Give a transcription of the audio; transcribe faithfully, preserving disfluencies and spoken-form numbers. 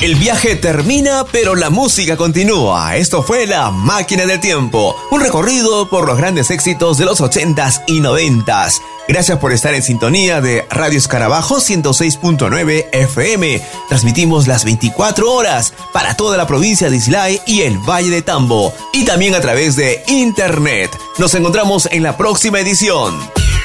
El viaje termina, pero la música continúa. Esto fue La Máquina del Tiempo, un recorrido por los grandes éxitos de los ochentas y noventas. Gracias por estar en sintonía de Radio Escarabajo ciento seis punto nueve F M. Transmitimos las veinticuatro horas para toda la provincia de Islay y el Valle de Tambo, y también a través de Internet. Nos encontramos en la próxima edición.